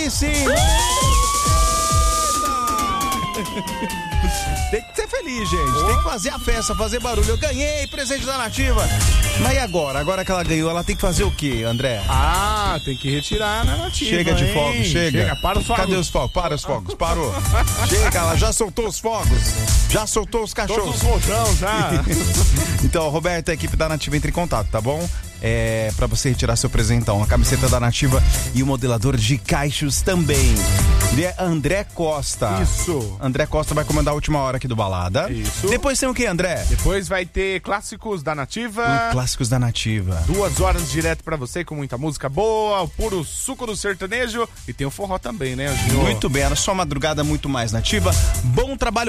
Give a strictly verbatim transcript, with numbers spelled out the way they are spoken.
Aí sim! Tem que ser feliz, gente. Tem que fazer a festa, fazer barulho. Eu ganhei presente da Nativa. Mas e agora? Agora que ela ganhou, ela tem que fazer o quê, André? Ah, tem que retirar na Nativa. Chega de hein? fogos, chega. Chega, para os fogos. Cadê os fogos? Para os fogos, parou. Chega, ela já soltou os fogos. Já soltou os cachorros. Todos os rojão já. Então, Roberto, a equipe da Nativa entra em contato, tá bom? É, pra você retirar seu presentão, a camiseta da Nativa e o modelador de caixos também. Ele é André Costa. Isso. André Costa vai comandar a última hora aqui do Balada. Isso. Depois tem o que, André? Depois vai ter clássicos da Nativa. O clássicos da Nativa. Duas horas direto pra você com muita música boa, o puro suco do sertanejo e tem o forró também, né, Gil? Muito bem, era só madrugada muito mais Nativa. Bom trabalho.